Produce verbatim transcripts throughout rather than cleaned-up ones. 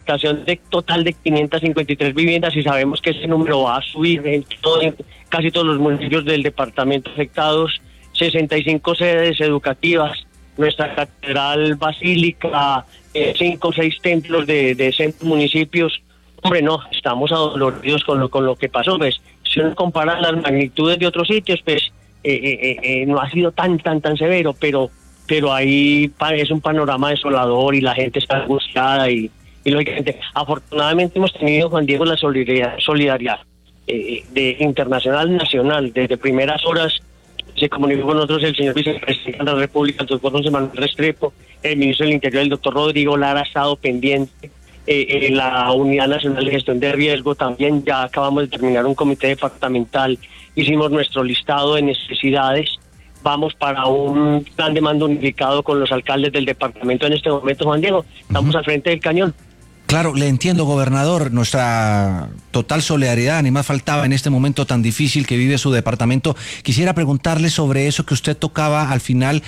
afectación de total de quinientas cincuenta y tres viviendas y sabemos que ese número va a subir en, todo, en casi todos los municipios del departamento afectados, sesenta y cinco sedes educativas, nuestra catedral basílica, eh, cinco o seis templos de, de centros municipios. Hombre, no, estamos adoloridos con lo, con lo que pasó. Pues, si uno compara las magnitudes de otros sitios, pues eh, eh, eh, no ha sido tan, tan, tan severo, pero pero ahí es un panorama desolador y la gente está angustiada y, y lógicamente, afortunadamente hemos tenido, Juan Diego, la solidaridad, solidaridad eh, de internacional, nacional. Desde primeras horas se comunicó con nosotros el señor vicepresidente de la República, el doctor José Manuel Restrepo, el ministro del Interior, el doctor Rodrigo Lara, ha estado pendiente. Eh, eh, la Unidad Nacional de Gestión de Riesgo también, ya acabamos de terminar un comité departamental, hicimos nuestro listado de necesidades. Vamos para un plan de mando unificado con los alcaldes del departamento en este momento, Juan Diego. Estamos uh-huh. al frente del cañón. Claro, le entiendo, gobernador, nuestra total solidaridad, ni más faltaba en este momento tan difícil que vive su departamento. Quisiera preguntarle sobre eso que usted tocaba al final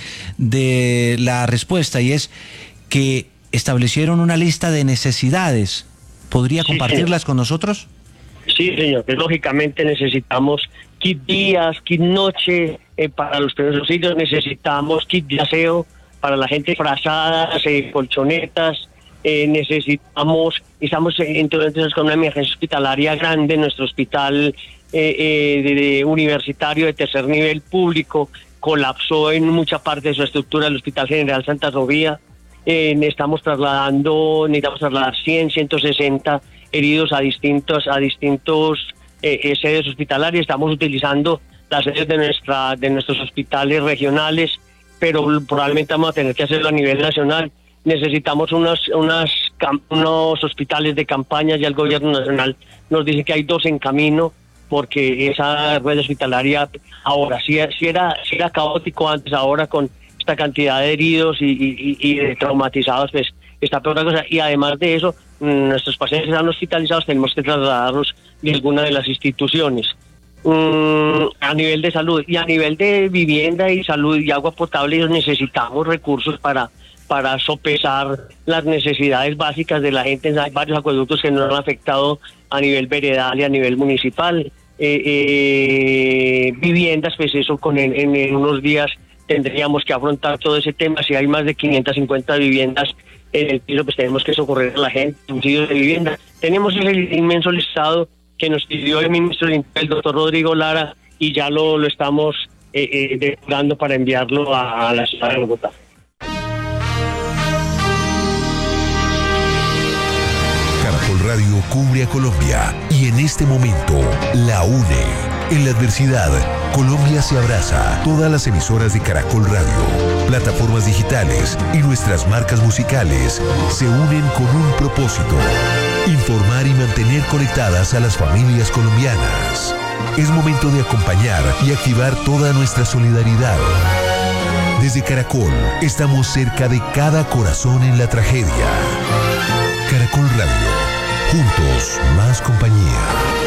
de la respuesta, y es que establecieron una lista de necesidades. ¿Podría sí, compartirlas señor. con nosotros? Sí, señor, que lógicamente necesitamos kit días, kit noche eh, para los primeros auxilios, necesitamos kit de aseo para la gente, frazadas, eh, colchonetas, eh, necesitamos, estamos entonces con una emergencia hospitalaria grande en nuestro hospital eh, eh, de, de universitario de tercer nivel público, colapsó en mucha parte de su estructura el Hospital General Santa Sofía. Eh, estamos trasladando, necesitamos trasladar cien, ciento sesenta heridos a distintos, a distintos eh, sedes hospitalarias. Estamos utilizando las sedes de nuestra, de nuestros hospitales regionales, pero probablemente vamos a tener que hacerlo a nivel nacional. Necesitamos unos, unas, unos hospitales de campaña, ya el gobierno nacional nos dice que hay dos en camino, porque esa red hospitalaria ahora sí, sí era, sí era caótico antes, ahora con esta cantidad de heridos y, y, y de traumatizados, pues está peor la cosa. Y además de eso, nuestros pacientes están hospitalizados, tenemos que trasladarlos de alguna de las instituciones. Mm, a nivel de salud y a nivel de vivienda y salud y agua potable, necesitamos recursos para, para sopesar las necesidades básicas de la gente. Hay varios acueductos que nos han afectado a nivel veredal y a nivel municipal. Eh, eh, viviendas, pues eso con en, en, en unos días tendríamos que afrontar todo ese tema. Si hay más de quinientas cincuenta viviendas en el piso, pues tenemos que socorrer a la gente, subsidios de vivienda. Tenemos ese inmenso listado que nos pidió el ministro del Interior, el doctor Rodrigo Lara, y ya lo, lo estamos eh, eh, depurando para enviarlo a, a la ciudad de Bogotá. Caracol Radio cubre a Colombia y en este momento la une. En la adversidad, Colombia se abraza. Todas las emisoras de Caracol Radio, plataformas digitales y nuestras marcas musicales se unen con un propósito: informar y mantener conectadas a las familias colombianas. Es momento de acompañar y activar toda nuestra solidaridad. Desde Caracol, estamos cerca de cada corazón en la tragedia. Caracol Radio, juntos, más compañía.